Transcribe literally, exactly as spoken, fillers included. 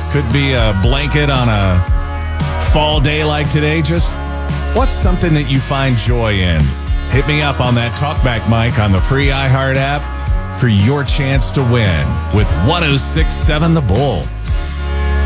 Could be a blanket on a fall day like today. Just what's something that you find joy in? Hit me up on that talkback mic on the free iHeart app for your chance to win with one oh six point seven The Bull.